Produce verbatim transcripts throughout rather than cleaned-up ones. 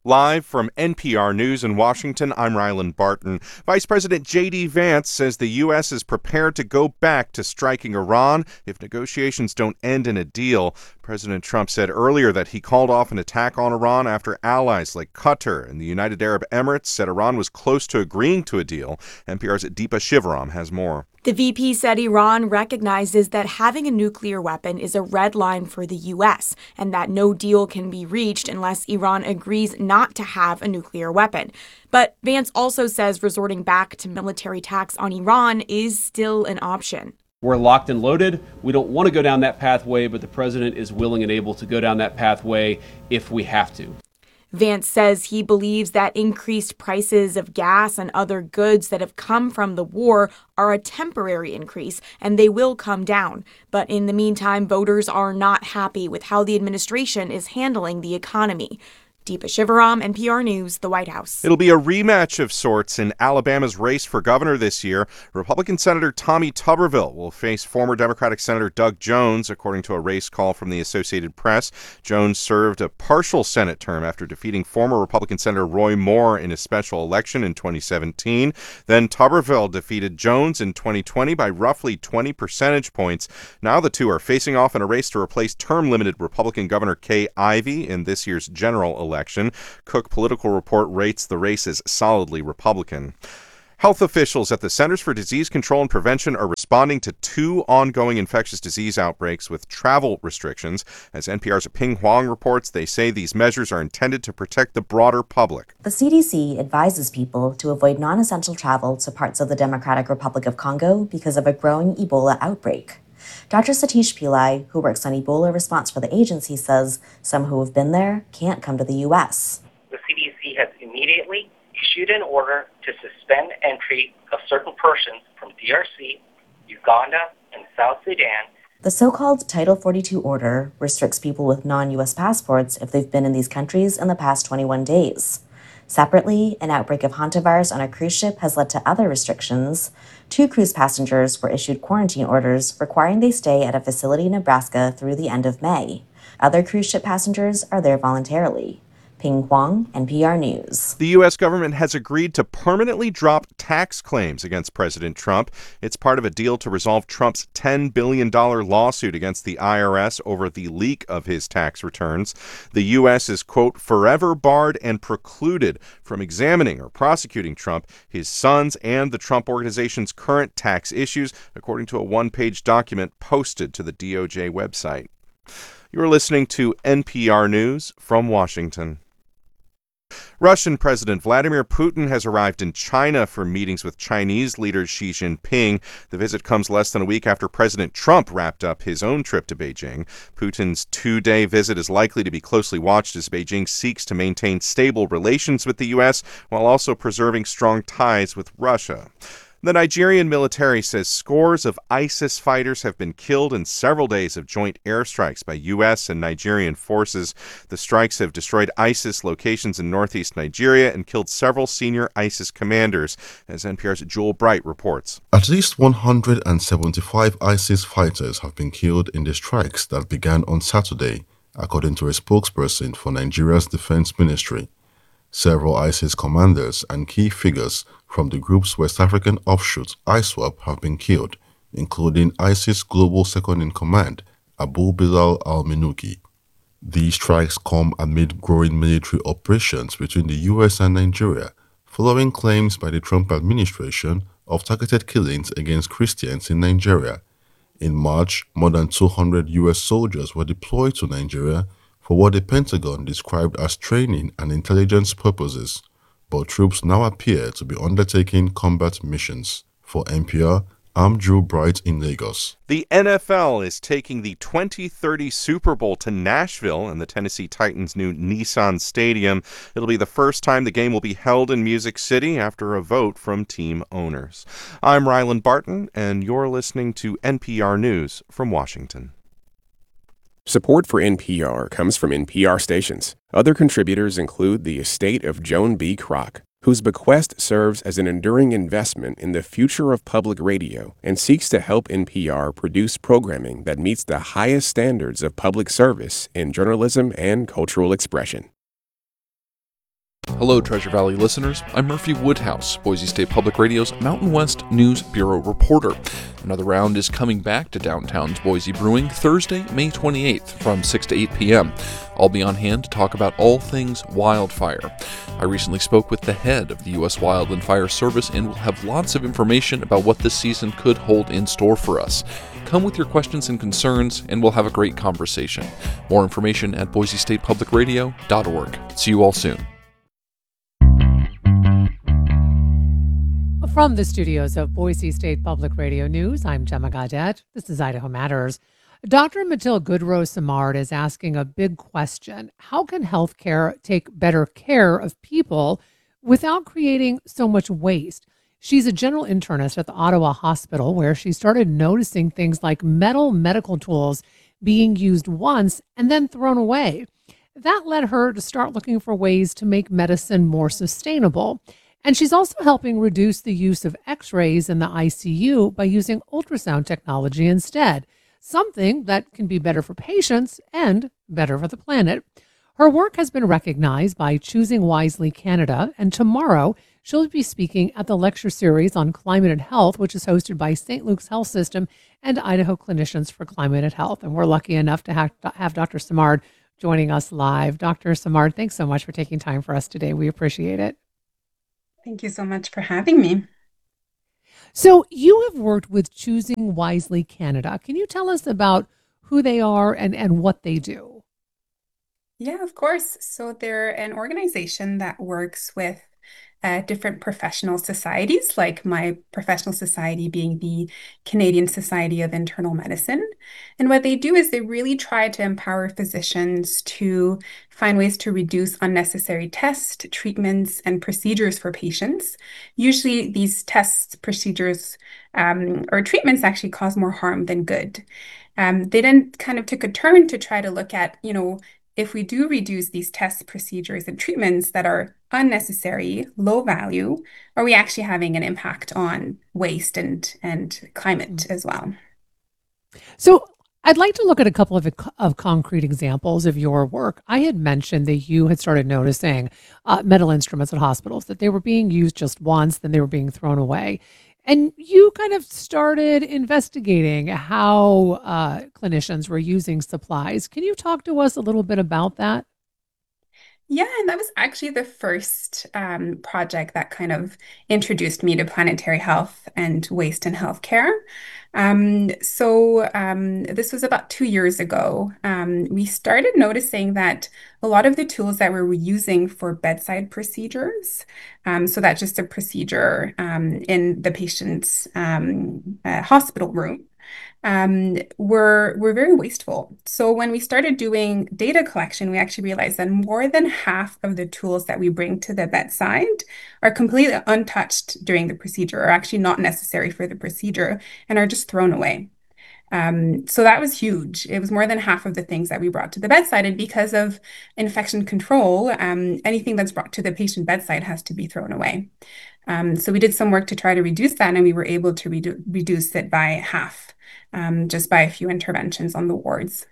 Live from N P R News in Washington, I'm Rylan Barton. Vice President J D. Vance says the U S is prepared to go back to striking Iran if negotiations don't end in a deal. President Trump said earlier that he called off an attack on Iran after allies like Qatar and the United Arab Emirates said Iran was close to agreeing to a deal. N P R's Deepa Shivaram has more. The V P said Iran recognizes that having a nuclear weapon is a red line for the U S and that no deal can be reached unless Iran agrees not to have a nuclear weapon. But Vance also says resorting back to military attacks on Iran is still an option. We're locked and loaded. We don't want to go down that pathway, but the president is willing and able to go down that pathway if we have to. Vance says he believes that increased prices of gas and other goods that have come from the war are a temporary increase, and they will come down. But in the meantime, voters are not happy with how the administration is handling the economy. Deepa Shivaram, N P R News, the White House. It'll be a rematch of sorts in Alabama's race for governor this year. Republican Senator Tommy Tuberville will face former Democratic Senator Doug Jones, according to a race call from the Associated Press. Jones served a partial Senate term after defeating former Republican Senator Roy Moore in a special election in twenty seventeen. Then Tuberville defeated Jones in twenty twenty by roughly twenty percentage points. Now the two are facing off in a race to replace term-limited Republican Governor Kay Ivey in this year's general election. Election. Cook Political Report rates the race as solidly Republican. Health officials at the Centers for Disease Control and Prevention are responding to two ongoing infectious disease outbreaks with travel restrictions. As N P R's Ping Huang reports, they say these measures are intended to protect the broader public. The C D C advises people to avoid non-essential travel to parts of the Democratic Republic of Congo because of a growing Ebola outbreak. Doctor Satish Pillai, who works on Ebola response for the agency, says some who have been there can't come to the U S. The C D C has immediately issued an order to suspend entry of certain persons from D R C, Uganda, and South Sudan. The so-called Title forty-two order restricts people with non-U S passports if they've been in these countries in the past twenty-one days. Separately, an outbreak of hantavirus on a cruise ship has led to other restrictions. Two cruise passengers were issued quarantine orders requiring they stay at a facility in Nebraska through the end of May. Other cruise ship passengers are there voluntarily. Ping Huang, N P R News. The U S government has agreed to permanently drop tax claims against President Trump. It's part of a deal to resolve Trump's ten billion dollars lawsuit against the I R S over the leak of his tax returns. The U S is, quote, forever barred and precluded from examining or prosecuting Trump, his sons, and the Trump Organization's current tax issues, according to a one-page document posted to the D O J website. You're listening to N P R News from Washington. Russian President Vladimir Putin has arrived in China for meetings with Chinese leader Xi Jinping. The visit comes less than a week after President Trump wrapped up his own trip to Beijing. Putin's two-day visit is likely to be closely watched as Beijing seeks to maintain stable relations with the U S while also preserving strong ties with Russia. The Nigerian military says scores of ISIS fighters have been killed in several days of joint airstrikes by U S and Nigerian forces. The strikes have destroyed ISIS locations in northeast Nigeria and killed several senior ISIS commanders, as N P R's Joel Bright reports. At least one hundred seventy-five ISIS fighters have been killed in the strikes that began on Saturday, according to a spokesperson for Nigeria's defense ministry. Several ISIS commanders and key figures from the group's West African offshoot, ISWAP, have been killed, including ISIS Global Second-in-Command, Abu Bilal al-Minuki. These strikes come amid growing military operations between the U S and Nigeria, following claims by the Trump administration of targeted killings against Christians in Nigeria. In March, more than two hundred U S soldiers were deployed to Nigeria for what the Pentagon described as training and intelligence purposes, but troops now appear to be undertaking combat missions. For N P R, I'm Drew Bright in Lagos. The N F L is taking the twenty thirty Super Bowl to Nashville and the Tennessee Titans' new Nissan Stadium. It'll be the first time the game will be held in Music City after a vote from team owners. I'm Rylan Barton, and you're listening to N P R News from Washington. Support for N P R comes from N P R stations. Other contributors include the estate of Joan B. Kroc, whose bequest serves as an enduring investment in the future of public radio and seeks to help N P R produce programming that meets the highest standards of public service in journalism and cultural expression. Hello, Treasure Valley listeners. I'm Murphy Woodhouse, Boise State Public Radio's Mountain West News Bureau reporter. Another round is coming back to downtown's Boise Brewing Thursday, May twenty-eighth from six to eight p.m. I'll be on hand to talk about all things wildfire. I recently spoke with the head of the U S Wild and Fire Service and will have lots of information about what this season could hold in store for us. Come with your questions and concerns, and we'll have a great conversation. More information at boise state public radio dot org. See you all soon. From the studios of Boise State Public Radio News, I'm Gemma Gaudette. This is Idaho Matters. Doctor Mathilde Goodrow-Simard is asking a big question. How can healthcare take better care of people without creating so much waste? She's a general internist at the Ottawa Hospital, where she started noticing things like metal medical tools being used once and then thrown away. That led her to start looking for ways to make medicine more sustainable. And she's also helping reduce the use of x-rays in the I C U by using ultrasound technology instead, something that can be better for patients and better for the planet. Her work has been recognized by Choosing Wisely Canada, and tomorrow she'll be speaking at the lecture series on climate and health, which is hosted by Saint Luke's Health System and Idaho Clinicians for Climate and Health. And we're lucky enough to have, have Doctor Simard joining us live. Doctor Simard, thanks so much for taking time for us today. We appreciate it. Thank you so much for having me. So you have worked with Choosing Wisely Canada. Can you tell us about who they are and, and what they do? Yeah, of course. So they're an organization that works with uh, different professional societies, like my professional society being the Canadian Society of Internal Medicine. And what they do is they really try to empower physicians to find ways to reduce unnecessary tests, treatments, and procedures for patients. Usually these tests, procedures, um, or treatments actually cause more harm than good. Um, they then kind of took a turn to try to look at, you know, if we do reduce these tests, procedures, and treatments that are unnecessary, low value, are we actually having an impact on waste and, and climate as well? So I'd like to look at a couple of, of concrete examples of your work. I had mentioned that you had started noticing uh, metal instruments at hospitals, that they were being used just once, then they were being thrown away. And you kind of started investigating how uh, clinicians were using supplies. Can you talk to us a little bit about that? Yeah, and that was actually the first um, project that kind of introduced me to planetary health and waste in healthcare. Um, so um, this was about two years ago. Um, we started noticing that a lot of the tools that we were using for bedside procedures, um, so that's just a procedure um, in the patient's um, uh, hospital room, um, were, were very wasteful. So when we started doing data collection, we actually realized that more than half of the tools that we bring to the bedside are completely untouched during the procedure, or actually not necessary for the procedure, and are just thrown away. Um, so that was huge. It was more than half of the things that we brought to the bedside. And because of infection control, um, anything that's brought to the patient bedside has to be thrown away. Um, so we did some work to try to reduce that, and we were able to redu- reduce it by half. Um, just by a few interventions on the wards.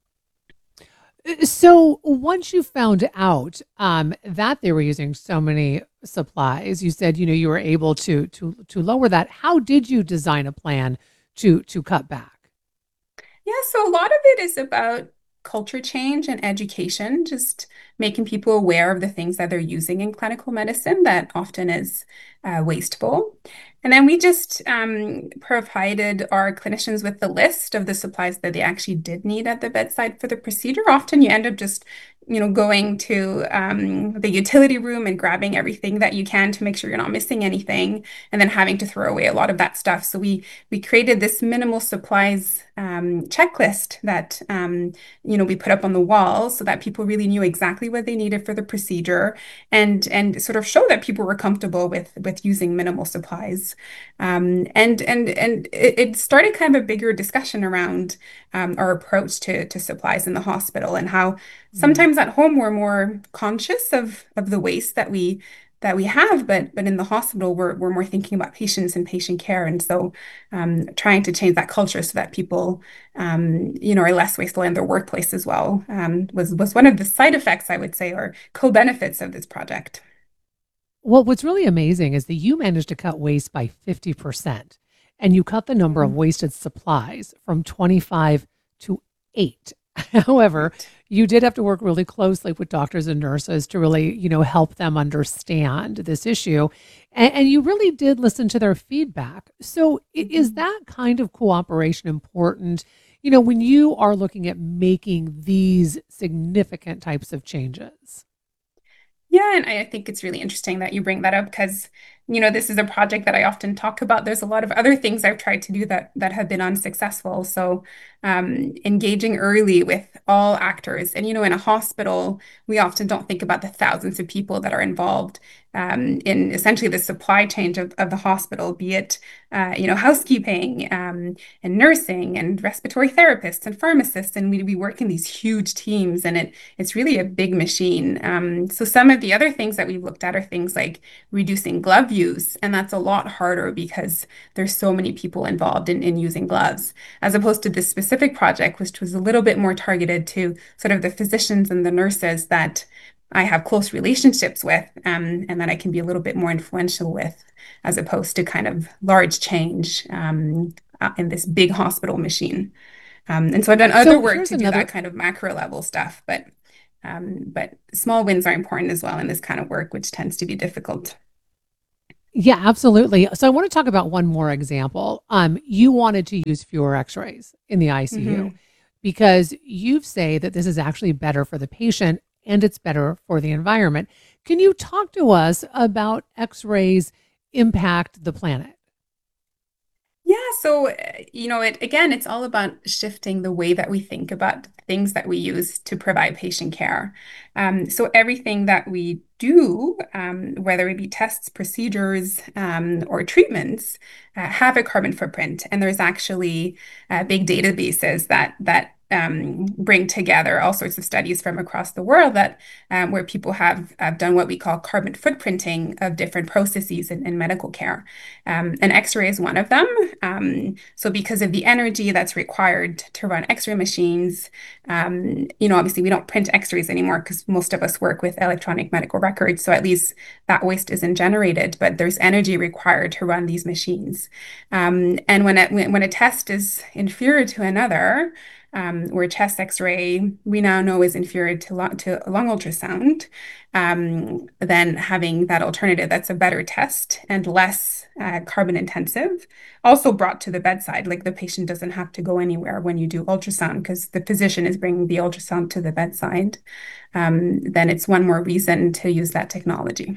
So once you found out um, that they were using so many supplies, you said, you know, you were able to to to lower that. How did you design a plan to to cut back? Yeah, so a lot of it is about culture change and education, just making people aware of the things that they're using in clinical medicine that often is uh, wasteful. And then we just um, provided our clinicians with the list of the supplies that they actually did need at the bedside for the procedure. Often you end up just, you know, going to um, the utility room and grabbing everything that you can to make sure you're not missing anything, and then having to throw away a lot of that stuff. So we we created this minimal supplies um, checklist that um, you know we put up on the wall so that people really knew exactly what they needed for the procedure, and and sort of show that people were comfortable with with using minimal supplies. Um, and and and it, it started kind of a bigger discussion around um, our approach to to supplies in the hospital, and how sometimes at home we're more conscious of of the waste that we that we have, but but in the hospital we're we're more thinking about patients and patient care, and so um, trying to change that culture so that people um, you know are less wasteful in their workplace as well um, was was one of the side effects, I would say, or co-benefits of this project. Well, what's really amazing is that you managed to cut waste by fifty percent and you cut the number of Mhm. wasted supplies from twenty-five to eight. However, Right. you did have to work really closely with doctors and nurses to really, you know, help them understand this issue. And, and you really did listen to their feedback. So i- is Mhm. that kind of cooperation important, you know, when you are looking at making these significant types of changes? Yeah, and I I think it's really interesting that you bring that up because, you know, this is a project that I often talk about. There's a lot of other things I've tried to do that that have been unsuccessful. So, um, engaging early with all actors, and you know, in a hospital, we often don't think about the thousands of people that are involved um, in essentially the supply chain of, of the hospital, be it, uh, you know, housekeeping um, and nursing and respiratory therapists and pharmacists, and we we work in these huge teams, and it it's really a big machine. Um, so some of the other things that we've looked at are things like reducing glove use, and that's a lot harder because there's so many people involved in, in using gloves, as opposed to this specific project, which was a little bit more targeted to sort of the physicians and the nurses that I have close relationships with, um, and that I can be a little bit more influential with, as opposed to kind of large change um, uh, in this big hospital machine. Um, and so I've done other So work here's to do that another. kind of macro level stuff, but um, but small wins are important as well in this kind of work, which tends to be difficult. Yeah, absolutely. So I want to talk about one more example. Um, you wanted to use fewer x-rays in the I C U Hmm. because you say that this is actually better for the patient and it's better for the environment. Can you talk to us about x-rays impact the planet? Yeah, so uh, you know, it again, it's all about shifting the way that we think about things that we use to provide patient care. Um, so everything that we do, um, whether it be tests, procedures, um, or treatments, uh, have a carbon footprint, and there's actually uh, big databases that that um, bring together all sorts of studies from across the world that um, where people have, have done what we call carbon footprinting of different processes in, in medical care. Um, and X-ray is one of them. Um, so because of the energy that's required to run X-ray machines, um, you know, obviously we don't print X-rays anymore because most of us work with electronic medical records. So at least that waste isn't generated, but there's energy required to run these machines. Um, and when, it, when a test is inferior to another, um, where chest X-ray we now know is inferior to, lung, to lung ultrasound, um, then having that alternative that's a better test and less uh, carbon intensive, also brought to the bedside. Like the patient doesn't have to go anywhere when you do ultrasound because the physician is bringing the ultrasound to the bedside. Um, then it's one more reason to use that technology.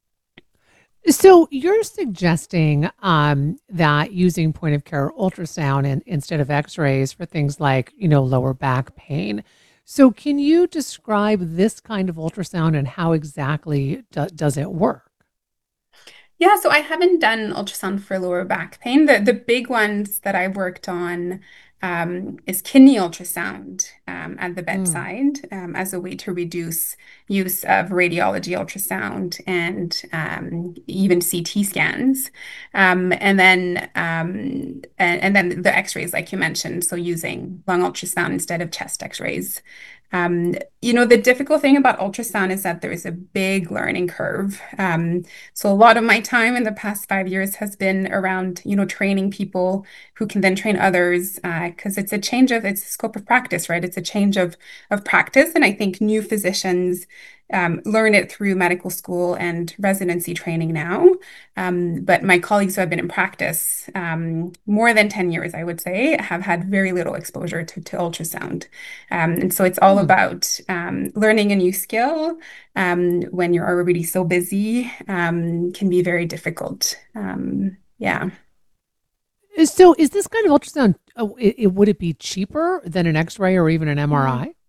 So you're suggesting um, that using point of care ultrasound in, instead of x-rays for things like, you know, lower back pain. So can you describe this kind of ultrasound and how exactly do, does it work? Yeah, so I haven't done ultrasound for lower back pain. The the big ones that I worked on um, is kidney ultrasound um, at the Mm. bedside um, as a way to reduce use of radiology ultrasound and um, even C T scans. Um, and then um, and, and then the X-rays, like you mentioned, so using lung ultrasound instead of chest X-rays. Um, you know, the difficult thing about ultrasound is that there is a big learning curve. Um, so a lot of my time in the past five years has been around, you know, training people who can then train others, because uh, it's a change of it's a scope of practice, right? It's a change of of practice, and I think new physicians um, learn it through medical school and residency training now. Um, but my colleagues who have been in practice um, more than ten years, I would say, have had very little exposure to, to ultrasound. Um, and so it's all Hmm. about um, learning a new skill um, when you're already so busy um, can be very difficult. Um, yeah. So is this kind of ultrasound, uh, it, it, would it be cheaper than an x-ray or even an Mm. M R I?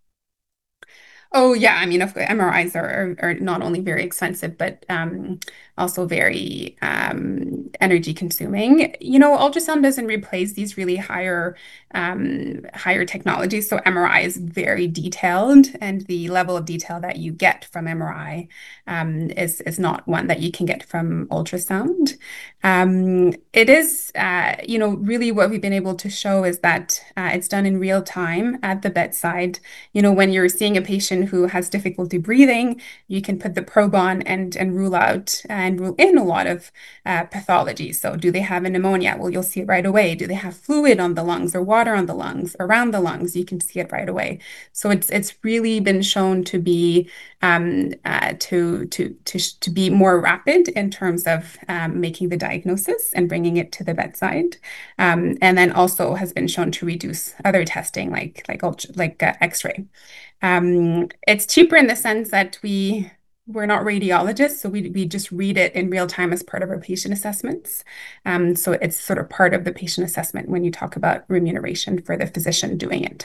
Oh yeah, I mean, of course, M R Is are, are are not only very expensive, but um, also very um, energy consuming. You know, ultrasound doesn't replace these really higher um, higher technologies. So M R I is very detailed, and the level of detail that you get from M R I um, is is not one that you can get from ultrasound. Um, it is, uh, you know, really what we've been able to show is that uh, it's done in real time at the bedside. You know, when you're seeing a patient person who has difficulty breathing, you can put the probe on and, and rule out and rule in a lot of uh, pathology. So do they have a pneumonia? Well, you'll see it right away. Do they have fluid on the lungs or water on the lungs, around the lungs? You can see it right away. So it's it's really been shown to be um, uh, to to to to be more rapid in terms of um, making the diagnosis and bringing it to the bedside, um, and then also has been shown to reduce other testing like like ultra, like uh, X-ray. Um, it's cheaper in the sense that we we're not radiologists, so we we just read it in real time as part of our patient assessments. Um, so it's sort of part of the patient assessment when you talk about remuneration for the physician doing it.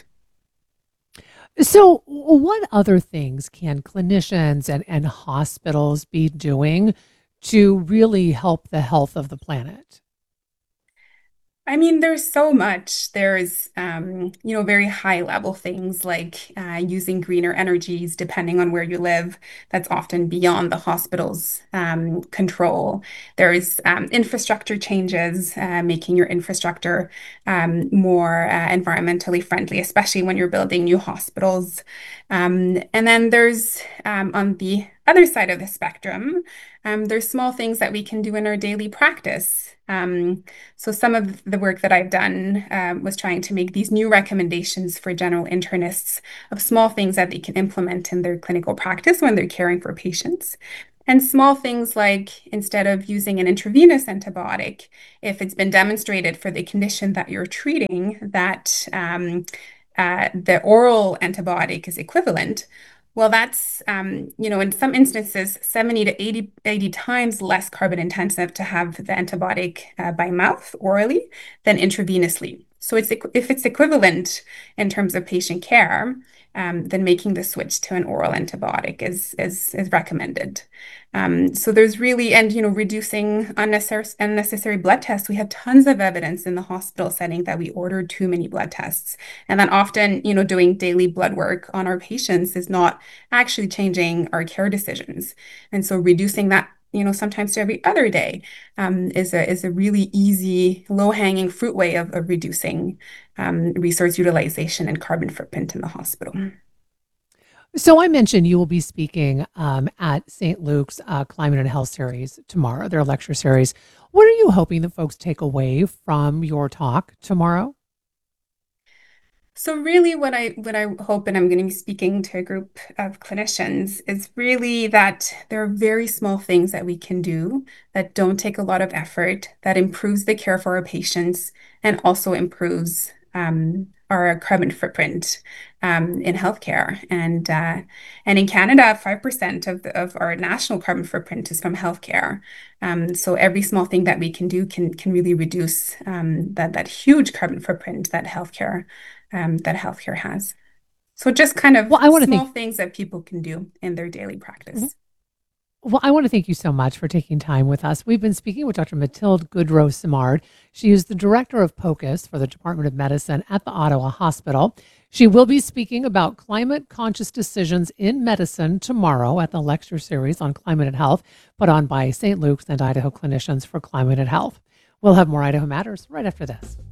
So, what other things can clinicians and, and hospitals be doing to really help the health of the planet? I mean, there's so much. There's, um, you know, very high level things like uh, using greener energies depending on where you live. That's often beyond the hospital's um, control. There's um, infrastructure changes, uh, making your infrastructure um, more uh, environmentally friendly, especially when you're building new hospitals. Um, and then there's um, on the other side of the spectrum, um, there's small things that we can do in our daily practice. Um, so some of the work that I've done um, was trying to make these new recommendations for general internists of small things that they can implement in their clinical practice when they're caring for patients. And small things like instead of using an intravenous antibiotic, if it's been demonstrated for the condition that you're treating that um, uh, the oral antibiotic is equivalent, well, that's, um, you know, in some instances, seventy to eighty, eighty times less carbon intensive to have the antibiotic uh, by mouth orally than intravenously. So it's if it's equivalent in terms of patient care, um, then making the switch to an oral antibiotic is is is recommended. Um, so there's really, and you know, reducing unnecessary unnecessary blood tests. We have tons of evidence in the hospital setting that we order too many blood tests, and then often, you know, doing daily blood work on our patients is not actually changing our care decisions. And so reducing that, you know, sometimes to every other day um, is a is a really easy, low-hanging fruit way of, of reducing um, resource utilization and carbon footprint in the hospital. So I mentioned you will be speaking um, at Saint Luke's uh, Climate and Health Series tomorrow, their lecture series. What are you hoping that folks take away from your talk tomorrow? So really what I what I hope, and I'm going to be speaking to a group of clinicians, is really that there are very small things that we can do that don't take a lot of effort, that improves the care for our patients and also improves um, our carbon footprint um, in healthcare. And uh, and in Canada, five percent of, the, of our national carbon footprint is from healthcare. Um, so every small thing that we can do can can really reduce um, that that huge carbon footprint that healthcare um, that healthcare has. So just kind of Well, I want to small thank things that people can do in their daily practice. Well, I want to thank you so much for taking time with us. We've been speaking with Doctor Mathilde Goudreau-Simard. She is the director of POCUS for the Department of Medicine at the Ottawa Hospital. She will be speaking about climate conscious decisions in medicine tomorrow at the lecture series on climate and health put on by Saint Luke's and Idaho Clinicians for Climate and Health. We'll have more Idaho Matters right after this.